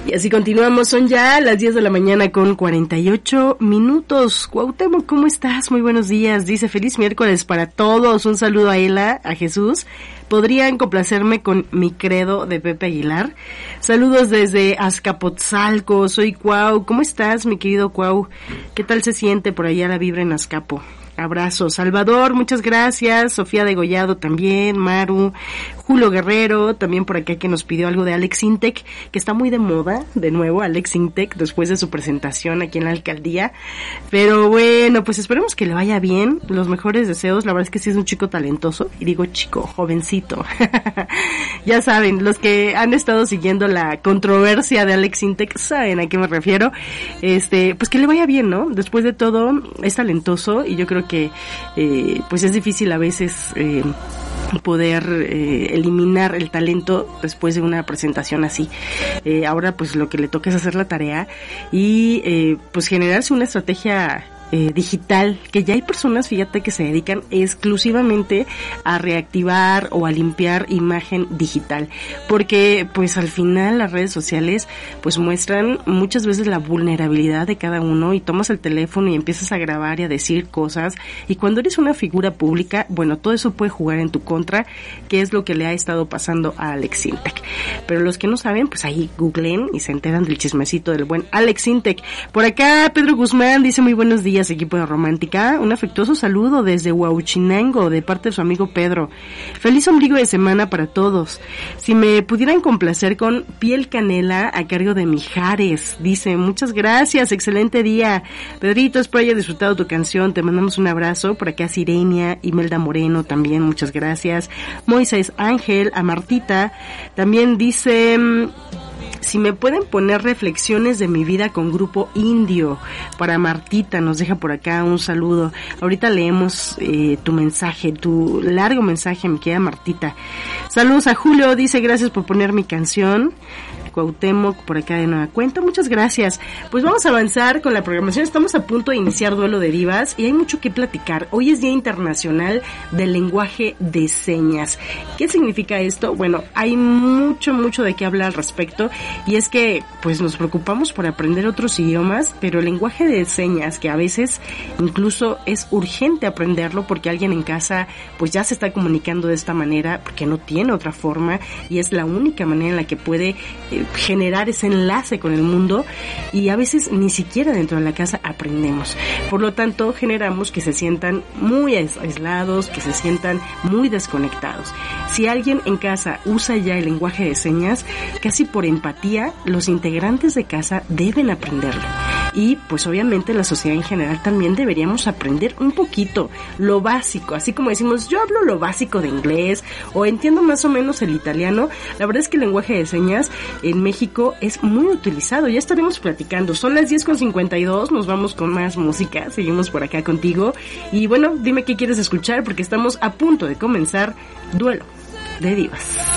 Y así continuamos, son ya las 10 de la mañana con 48 minutos. Cuauhtémoc, ¿cómo estás? Muy buenos días. Dice, feliz miércoles para todos. Un saludo a Ela, a Jesús. ¿Podrían complacerme con Mi Credo de Pepe Aguilar? Saludos desde Azcapotzalco. Soy Cuau. ¿Cómo estás, mi querido Cuau? ¿Qué tal se siente por allá la vibra en Azcapo? Abrazo. Salvador, muchas gracias. Sofía Degollado también, Maru, Julio Guerrero, también por acá que nos pidió algo de Alex Intec, que está muy de moda, de nuevo, Alex Intec, después de su presentación aquí en la alcaldía. Pero bueno, pues esperemos que le vaya bien, los mejores deseos. La verdad es que sí es un chico talentoso, y digo chico, jovencito. Ya saben, los que han estado siguiendo la controversia de Alex Intec saben a qué me refiero. Pues que le vaya bien, ¿no? Después de todo, es talentoso, y yo creo que pues es difícil a veces poder eliminar el talento después de una presentación así. Ahora pues lo que le toca es hacer la tarea y pues generarse una estrategia digital, que ya hay personas, fíjate, que se dedican exclusivamente a reactivar o a limpiar imagen digital, porque pues al final las redes sociales pues muestran muchas veces la vulnerabilidad de cada uno, y tomas el teléfono y empiezas a grabar y a decir cosas, y cuando eres una figura pública, bueno, todo eso puede jugar en tu contra, que es lo que le ha estado pasando a Alex Intec. Pero los que no saben, pues ahí googleen y se enteran del chismecito del buen Alex Intec. Por acá Pedro Guzmán dice, muy buenos días, equipo de Romántica, un afectuoso saludo desde Huauchinango de parte de su amigo Pedro. Feliz ombligo de semana para todos. Si me pudieran complacer con Piel Canela a cargo de Mijares, dice, muchas gracias, excelente día. Pedrito, espero hayas disfrutado tu canción, te mandamos un abrazo. Por acá Sirenia, Imelda Moreno también, muchas gracias. Moisés Ángel, a Martita, también dice, si me pueden poner Reflexiones de mi vida con Grupo Indio, para Martita, nos deja por acá un saludo. Ahorita leemos tu mensaje, tu largo mensaje, mi querida Martita. Saludos a Julio, dice, gracias por poner mi canción. Cuauhtémoc por acá de nueva cuenta, muchas gracias. Pues vamos a avanzar con la programación, estamos a punto de iniciar Duelo de Divas y hay mucho que platicar. Hoy es Día Internacional del Lenguaje de Señas. ¿Qué significa esto? Bueno, hay mucho de qué hablar al respecto, y es que pues nos preocupamos por aprender otros idiomas, pero el lenguaje de señas, que a veces incluso es urgente aprenderlo porque alguien en casa pues ya se está comunicando de esta manera porque no tiene otra forma, y es la única manera en la que puede generar ese enlace con el mundo, y a veces ni siquiera dentro de la casa aprendemos. Por lo tanto, generamos que se sientan muy aislados, que se sientan muy desconectados. Si alguien en casa usa ya el lenguaje de señas, casi por empatía, los integrantes de casa deben aprenderlo. Y pues obviamente la sociedad en general también deberíamos aprender un poquito lo básico, así como decimos, yo hablo lo básico de inglés o entiendo más o menos el italiano. La verdad es que el lenguaje de señas en México es muy utilizado. Ya estaremos platicando. Son las 10:52, nos vamos con más música, seguimos por acá contigo. Y bueno, dime qué quieres escuchar porque estamos a punto de comenzar Duelo de Divas.